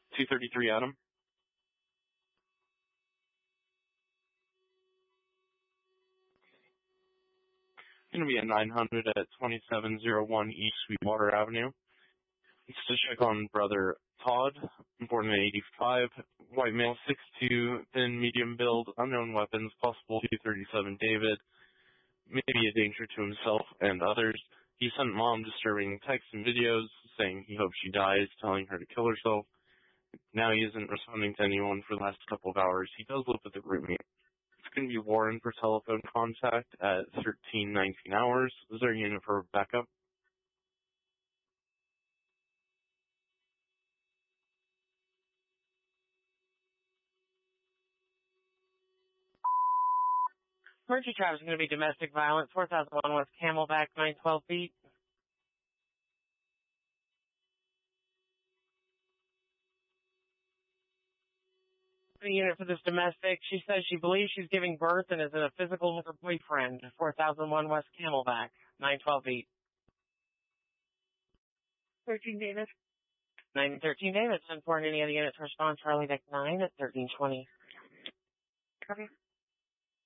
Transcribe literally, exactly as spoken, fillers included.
two thirty-three Adam. Going to be at nine hundred at twenty-seven oh one East Sweetwater Avenue. It's to check on brother Todd, born in eighty-five, white male, six two, thin, medium build, unknown weapons, possible two thirty-seven David, maybe a danger to himself and others. He sent mom disturbing texts and videos saying he hopes she dies, telling her to kill herself. Now he isn't responding to anyone for the last couple of hours. He does live with the group mate. It's going to be Warren for telephone contact at thirteen nineteen hours. Is there a unit for backup? Emergency traffic is going to be domestic violence, four thousand one West Camelback, nine twelve feet. The unit for this domestic, she says she believes she's giving birth and is in a physical with her boyfriend, four thousand one West Camelback, nine twelve feet. thirteen David. nine thirteen David, ten four, and any other units respond, Charlie Deck nine at thirteen twenty. Copy.